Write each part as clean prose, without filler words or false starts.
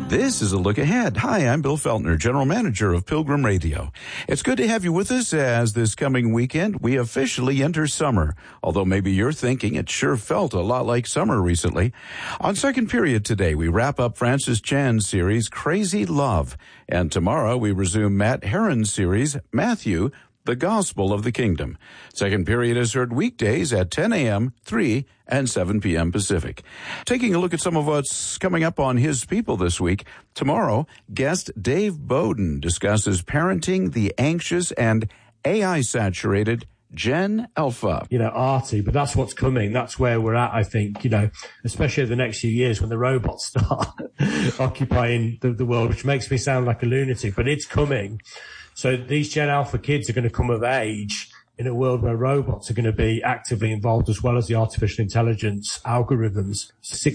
This is a look ahead. Hi, I'm Bill Feltner, General Manager of Pilgrim Radio. It's good to have you with us as this coming weekend we officially enter summer. Although maybe you're thinking it sure felt a lot like summer recently. On Second Period today, we wrap up Francis Chan's series, Crazy Love. And tomorrow we resume Matt Herron's series, Matthew, the Gospel of the Kingdom. Second Period is heard weekdays at 10 a.m., 3 and 7 p.m. Pacific. Taking a look at some of what's coming up on His People this week. Tomorrow, guest Dave Bowden discusses parenting the anxious and AI-saturated Gen Alpha. Arty, but that's what's coming. That's where we're at, I think, especially over the next few years when the robots start occupying the world, which makes me sound like a lunatic, but it's coming. So these Gen Alpha kids are going to come of age in a world where robots are going to be actively involved, as well as the artificial intelligence algorithms.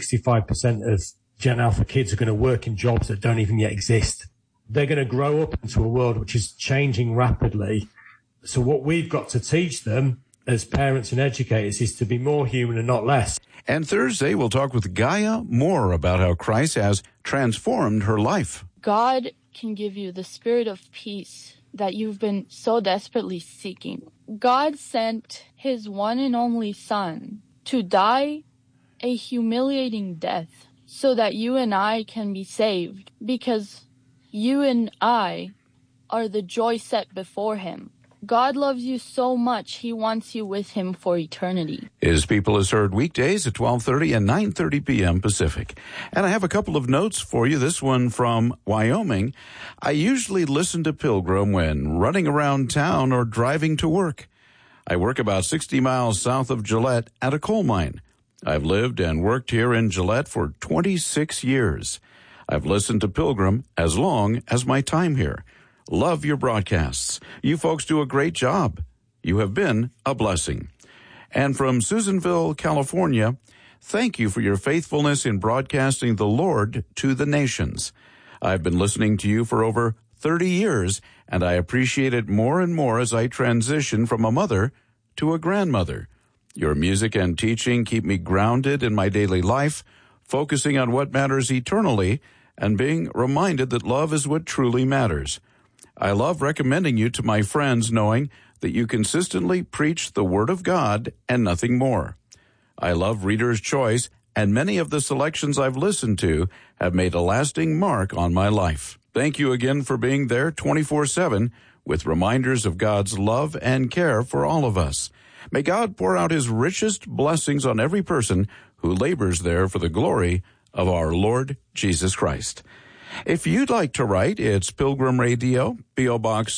65% of Gen Alpha kids are going to work in jobs that don't even yet exist. They're going to grow up into a world which is changing rapidly. So what we've got to teach them as parents and educators is to be more human and not less. And Thursday, we'll talk with Gaia more about how Christ has transformed her life. God can give you the spirit of peace that you've been so desperately seeking. God sent His one and only Son to die a humiliating death so that you and I can be saved, because you and I are the joy set before Him. God loves you so much, He wants you with Him for eternity. His People is heard weekdays at 12:30 and 9:30 p.m. Pacific. And I have a couple of notes for you. This one from Wyoming. I usually listen to Pilgrim when running around town or driving to work. I work about 60 miles south of Gillette at a coal mine. I've lived and worked here in Gillette for 26 years. I've listened to Pilgrim as long as my time here. Love your broadcasts. You folks do a great job. You have been a blessing. And from Susanville, California, thank you for your faithfulness in broadcasting the Lord to the nations. I've been listening to you for over 30 years, and I appreciate it more and more as I transition from a mother to a grandmother. Your music and teaching keep me grounded in my daily life, focusing on what matters eternally, and being reminded that love is what truly matters. I love recommending you to my friends, knowing that you consistently preach the Word of God and nothing more. I love Reader's Choice, and many of the selections I've listened to have made a lasting mark on my life. Thank you again for being there 24/7 with reminders of God's love and care for all of us. May God pour out His richest blessings on every person who labors there for the glory of our Lord Jesus Christ. If you'd like to write, it's Pilgrim Radio, P.O. Box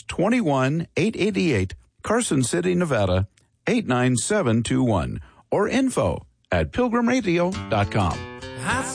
21888, Carson City, Nevada, 89721, or info@pilgrimradio.com.